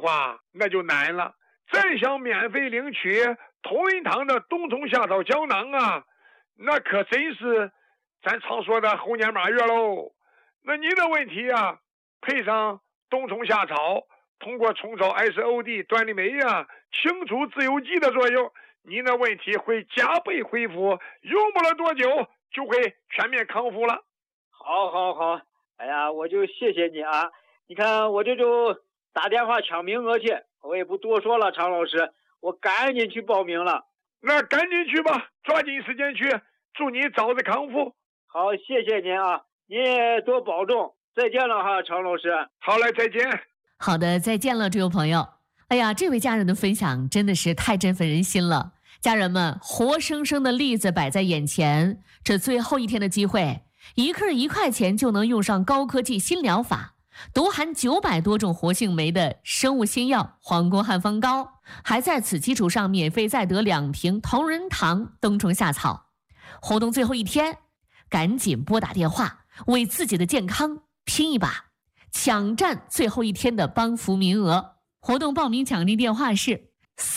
话，那就难了。再想免费领取同仁堂的冬虫夏草胶囊啊，那可真是咱常说的猴年马月喽。那您的问题啊，配上冬虫夏草，通过虫草 SOD 端粒酶啊，清除自由基的作用，您的问题会加倍恢复，用不了多久就会全面康复了。 好，哎呀，我就谢谢你啊！你看我这就打电话抢名额去，我也不多说了，常老师，我赶紧去报名了。 那赶紧去吧，抓紧时间去，祝你早日康复。 好，谢谢您啊，您也多保重，再见了哈，常老师。 好嘞，再见。 好的，再见了，这位朋友。哎呀，这位家人的分享真的是太振奋人心了。家人们，活生生的例子摆在眼前，这最后一天的机会，一克1块钱就能用上高科技新疗法，独含900多种活性酶的生物新药黄宫汉方膏，还在此基础上免费再得2瓶同仁堂冬虫夏草。活动最后一天，赶紧拨打电话，为自己的健康拼一把，抢占最后一天的帮扶名额。活动报名抢订电话是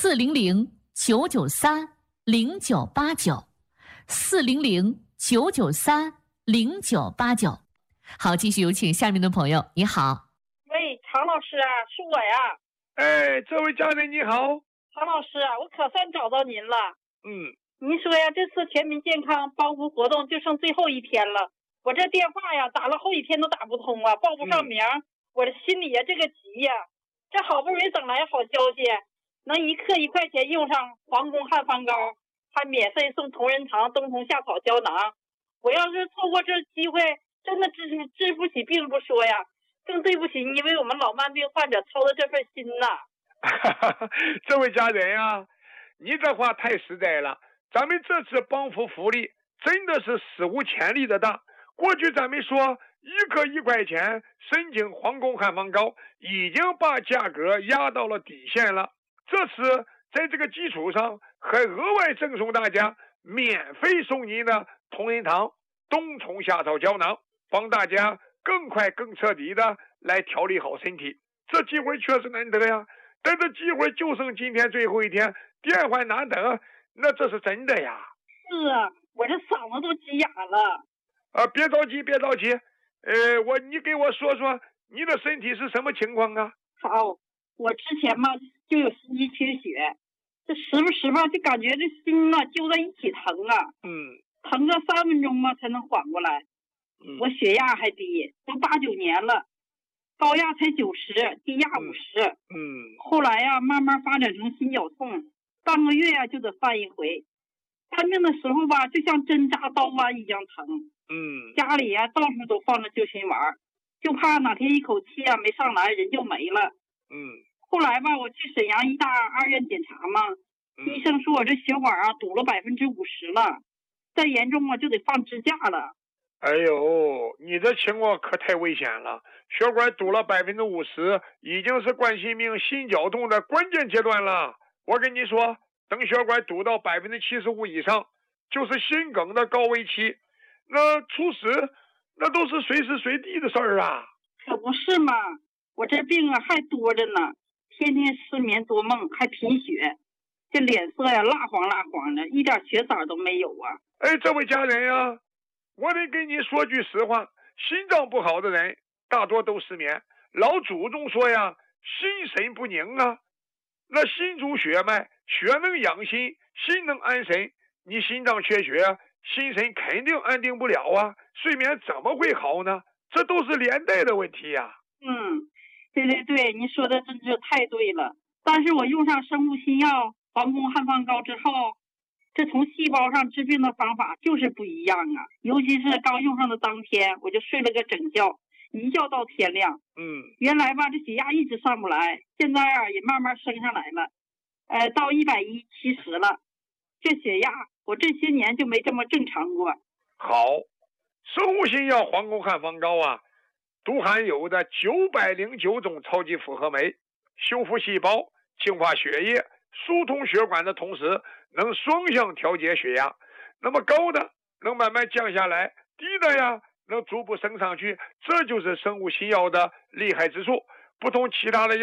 400-993-0989，400-993-0989。好，继续有请下面的朋友。你好， 喂，常老师啊，是我呀。 哎，这位家人你好。 常老师啊，我可算找到您了。您说呀，这次全民健康帮扶活动就剩最后一天了，我这电话呀打了好几天都打不通啊，报不上名，我这心里呀这个急呀，这好不容易整来好消息，能一克1块钱用上皇宫汉方膏，还免费送同仁堂冬虫夏草胶囊。我要是错过这机会，真的治不起病不说呀，更对不起你为我们老慢病患者操的这份心呐。 这位家人啊，你这话太实在了。咱们这次帮扶福利真的是史无前例的大。过去咱们说1克1块钱申请皇宫汉方膏，已经把价格压到了底线了。这次在这个基础上，还额外赠送大家免费送您的同仁堂冬虫夏草胶囊，帮大家更快更彻底的来调理好身体。这机会确实难得呀，但这机会就剩今天最后一天，电话难得，那这是真的呀。 是啊，我这嗓子都急哑了。 别着急，你给我说说你的身体是什么情况啊？ 好，我之前嘛就有心肌缺血，这时不时吧就感觉这心啊揪在一起疼啊，疼个3分钟嘛才能缓过来。我血压还低，都8、9年了，高压才90，低压50。后来呀慢慢发展成心绞痛，半个月呀就得犯一回。犯病的时候吧，就像针扎刀剜一样疼。家里呀到处都放着救心丸，就怕哪天一口气啊没上来，人就没了。后来吧，我去沈阳医大2院检查嘛，医生说我这血管啊堵了50%了，再严重啊就得放支架了。 哎呦，你这情况可太危险了，血管堵了50%，已经是冠心病心绞痛的关键阶段了。我跟你说，等血管堵到75%以上，就是心梗的高危期，那出事那都是随时随地的事儿啊。 可不是嘛，我这病啊还多着呢，天天失眠多梦，还贫血，这脸色呀蜡黄的，一点血色都没有啊。 哎，这位家人呀，我得跟你说句实话，心脏不好的人大多都失眠。老祖宗说呀，心神不宁啊，那心主血脉，血能养心，心能安神。你心脏缺血，心神肯定安定不了啊，睡眠怎么会好呢？这都是连带的问题呀。 对，您说的真是太对了。但是我用上生物新药皇宫汉方膏之后，这从细胞上治病的方法就是不一样啊。尤其是刚用上的当天，我就睡了个整觉，一觉到天亮。原来吧这血压一直上不来，现在啊也慢慢升上来了，到110/70了。这血压我这些年就没这么正常过。 好，生物新药皇宫汉方膏啊，独含有的909种超级复合酶，修复细胞，净化血液，疏通血管的同时，能双向调节血压。那么高的能慢慢降下来，低的呀能逐步升上去，这就是生物新药的厉害之处。不同其他的药，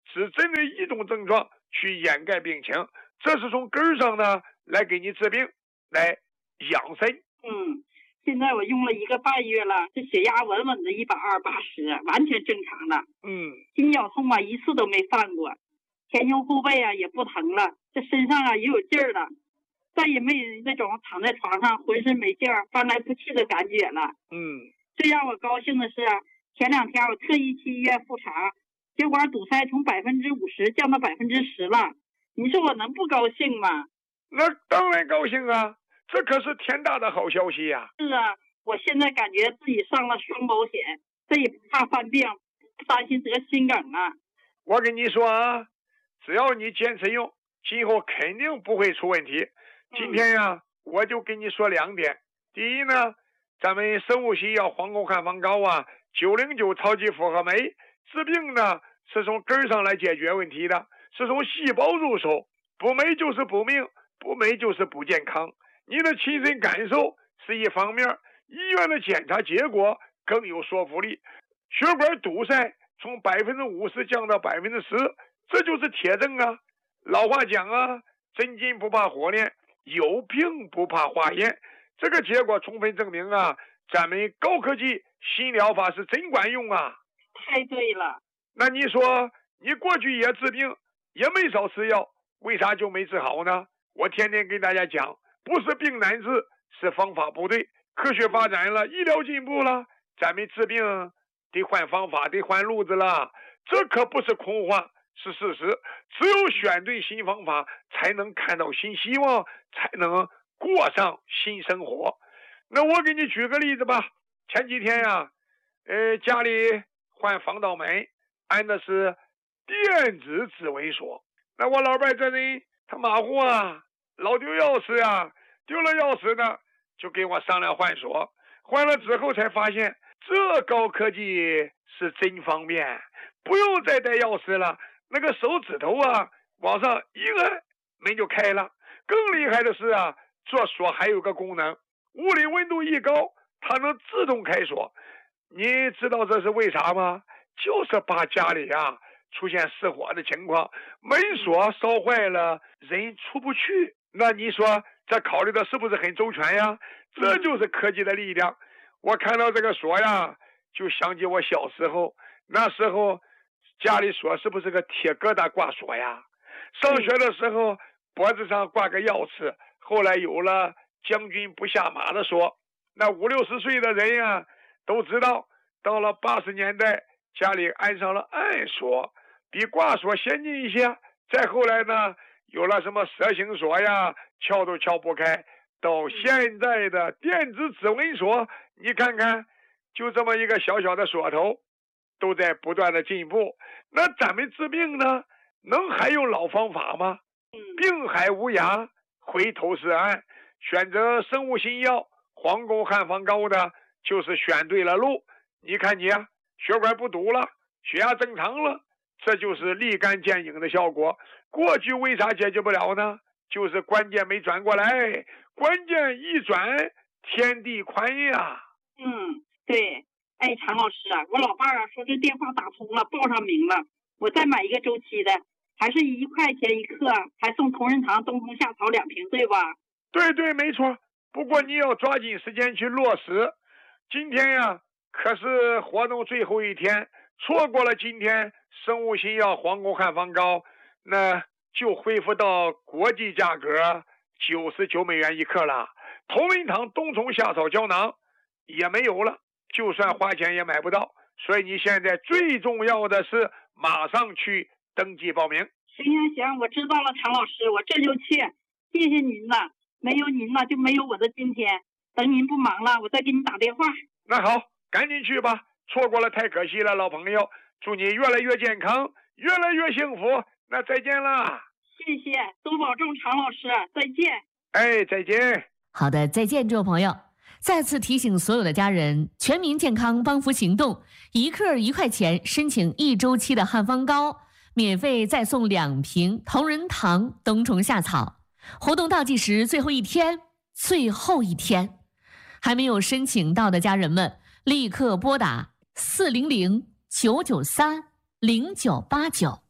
只针对一种症状去掩盖病情，这是从根上呢来给你治病，来养生。 现在我用了1个半月了，这血压稳稳的120/80，完全正常了。筋绞痛啊，一次都没犯过，前胸后背啊也不疼了，这身上啊也有劲儿了，再也没有那种躺在床上浑身没劲儿、翻来覆去的感觉了。最让我高兴的是，前2天我特意去医院复查，血管堵塞从50%降到10%了。你说我能不高兴吗？ 那当然高兴啊，这可是天大的好消息呀！ 是啊，我现在感觉自己上了双保险，再也不怕犯病，不担心得心梗了。 我跟你说啊，只要你坚持用，今后肯定不会出问题。今天呀，我就跟你说2点。第一呢，咱们生物西药黄芩汉方膏啊，909超级复合酶治病呢是从根上来解决问题的，是从细胞入手，补酶就是补命，补酶就是补健康。你的亲身感受是一方面，医院的检查结果更有说服力。血管堵塞从50%降到10%，这就是铁证啊。老话讲啊，真金不怕火炼，有病不怕化验。这个结果充分证明啊，咱们高科技新疗法是真管用啊。 太对了。 那你说你过去也治病，也没少吃药，为啥就没治好呢？我天天跟大家讲，不是病难治，是方法不对。科学发展了，医疗进步了，咱们治病得换方法，得换路子了。这可不是空话，是事实。只有选对新方法，才能看到新希望，才能过上新生活。那我给你举个例子吧。前几天呀，家里换防盗门，安的是电子指纹锁。那我老伴这人他马虎啊，老丢钥匙啊，丢了钥匙呢，就跟我商量换锁。换了之后才发现，这高科技是真方便，不用再带钥匙了，那个手指头啊往上一按，门就开了。更厉害的是啊，做锁还有个功能，屋里温度一高，它能自动开锁。你知道这是为啥吗？就是怕家里啊出现失火的情况，门锁烧坏了，人出不去。那你说这考虑的是不是很周全呀？这就是科技的力量。我看到这个锁呀，就想起我小时候，那时候家里锁是不是个铁疙瘩挂锁呀？上学的时候脖子上挂个钥匙，后来有了将军不下马的锁。那50、60岁的人呀都知道，到了80年代家里安上了暗锁，比挂锁先进一些。再后来呢，有了什么蛇形锁呀，撬都撬不开，到现在的电子指纹锁，你看看，就这么一个小小的锁头，都在不断的进步。那咱们治病呢，能还用老方法吗？病海无涯，回头是岸。选择生物新药黄芩汉方膏的，就是选对了路。你看你啊，血管不堵了，血压正常了，这就是立竿见影的效果。过去为啥解决不了呢？就是关键没转过来，关键一转，天地宽呀。 对。哎，常老师啊，我老伴啊说这电话打通了，报上名了，我再买一个周期的，还是1块钱1克，还送同仁堂冬虫夏草2瓶，对吧？ 对，没错。不过你要抓紧时间去落实。今天呀，可是活动最后一天，错过了今天生物新药黄芩汉方膏，那就恢复到国际价格99美元1克了。同仁堂冬虫夏草胶囊也没有了，就算花钱也买不到。所以你现在最重要的是马上去登记报名。 行，我知道了，常老师，我这就去。谢谢您了，没有您了就没有我的今天。等您不忙了，我再给你打电话。 那好，赶紧去吧，错过了太可惜了，老朋友。祝你越来越健康，越来越幸福。那再见啦。 谢谢，多保重，常老师，再见。 哎，再见。 好的，再见，诸位朋友。再次提醒所有的家人，全民健康帮扶行动，1克1块钱申请1周期的汉方膏，免费再送2瓶同仁堂冬虫夏草。活动倒计时最后一天，还没有申请到的家人们，立刻拨打400-993-0989。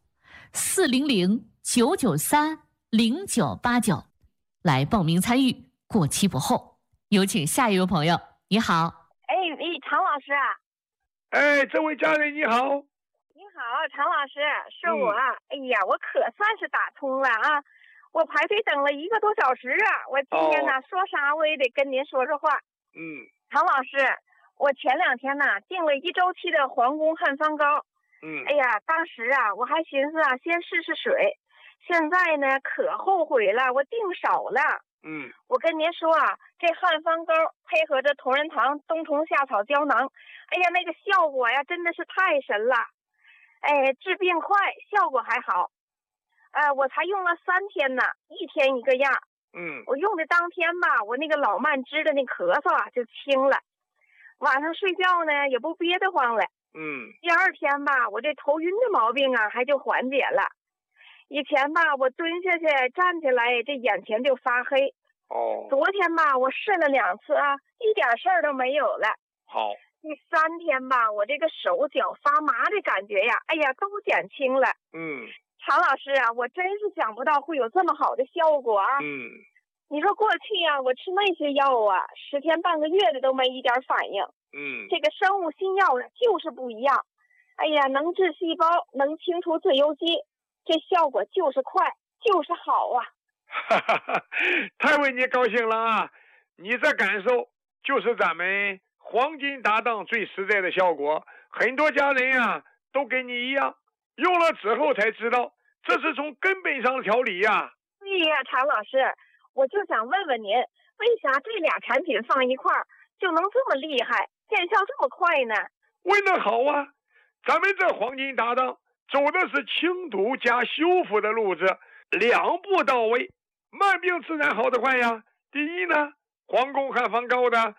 400-993-0989来报名参与，过期不候。有请下一位朋友，你好。 常老师啊。 这位家人你好。 你好，常老师，是我。哎呀，我可算是打通了啊！我排队等了1个多小时啊！我今天呢，说啥我也得跟您说说话。常老师，我前2天呢订了1周期的皇宫汉方膏。哎呀，当时啊我还寻思啊先试试水，现在呢可后悔了，我订少了。我跟您说啊，这汉方膏配合着同仁堂冬虫夏草胶囊，哎呀那个效果呀真的是太神了。治病快，效果还好。我才用了3天呢，1天1个样。我用的当天吧，我那个老慢支的那咳嗽啊就轻了，晚上睡觉呢也不憋得慌了。第2天吧，我这头晕的毛病啊还就缓解了。以前吧，我蹲下去站起来，这眼前就发黑。昨天吧，我试了2次啊，一点事儿都没有了。 好。 第3天吧，我这个手脚发麻的感觉呀，哎呀，都减轻了。常老师啊，我真是想不到会有这么好的效果啊。你说过去啊，我吃那些药啊，10天半个月的都没一点反应。这个生物新药就是不一样。哎呀，能治细胞，能清除自由基，这效果就是快，就是好啊。 太为你高兴了啊！你这感受就是咱们黄金搭档最实在的效果。很多家人呀都跟你一样，用了之后才知道这是从根本上调理呀。 对呀，常老师，我就想问问您，为啥这俩产品放一块儿就能这么厉害，见效这么快呢？ 问得好啊！咱们这黄金搭档走的是清毒加修复的路子，2步到位，慢病自然好得快呀。第一呢，皇宫汉方膏的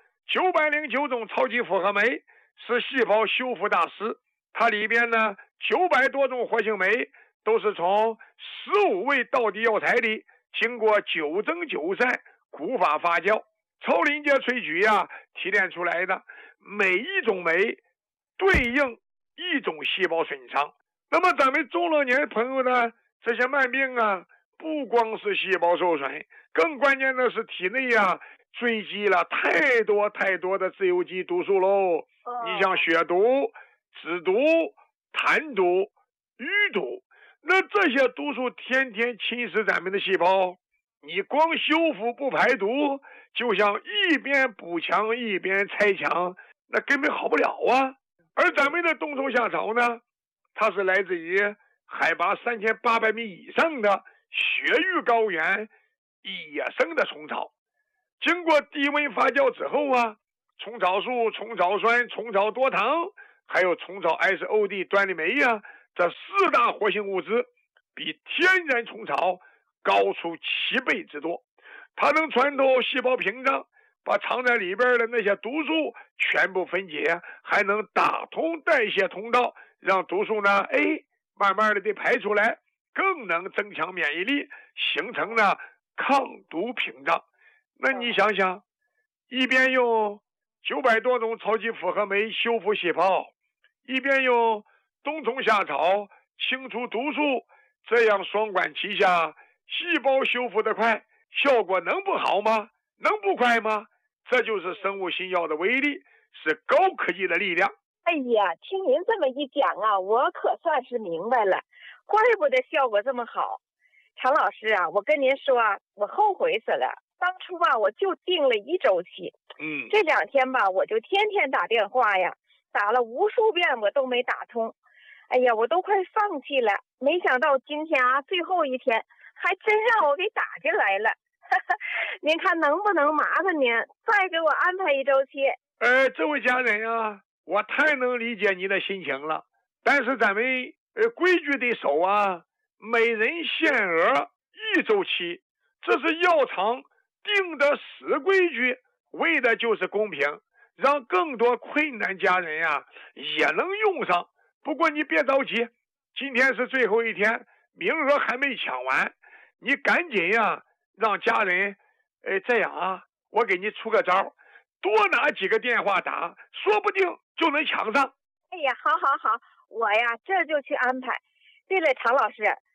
909种超级复合酶是细胞修复大师，它里边呢900多种活性酶都是从15味道地药材里经过9蒸9晒古法发酵超临界萃取提炼出来的，每一种酶对应一种细胞损伤。那么咱们中老年朋友呢，这些慢病不光是细胞受损，更关键的是体内堆积了太多的自由基毒素喽。你像血毒、脂毒、痰毒、淤毒，那这些毒素天天侵蚀咱们的细胞，你光修复不排毒，就像一边补强一边拆墙，那根本好不了啊。而咱们的冬虫夏草呢，它是来自于海拔3800米以上的雪域高原野生的虫草，经过低温发酵之后虫草素、虫草酸、虫草多糖还有虫草 SOD 端粒酶这4大活性物质比天然虫草高出7倍之多。它能穿透细胞屏障，把藏在里边的那些毒素全部分解，还能打通代谢通道，让毒素呢慢慢的排出来，更能增强免疫力，形成抗毒屏障。那你想想，一边用900多种超级复合酶修复细胞，一边用冬虫夏草清除毒素，这样双管齐下，细胞修复得快，效果能不好吗？能不快吗？这就是生物新药的威力，是高科技的力量。 哎呀，听您这么一讲我可算是明白了，怪不得效果这么好。常老师我跟您说我后悔死了，当初我就订了1周期。这2天我就天天打电话打了无数遍我都没打通。哎呀，我都快放弃了，没想到今天最后一天还真让我给打进来了。您看能不能麻烦您再给我安排1周期？ 这位家人我太能理解你的心情了，但是咱们规矩得守每人限额1周期，这是药厂定的死规矩，为的就是公平，让更多困难家人也能用上。不过你别着急，今天是最后一天，名额还没抢完，你赶紧让家人这样我给你出个招，多拿几个电话打，说不定就能抢上。 哎呀，好，我这就去安排。 对了，常老师，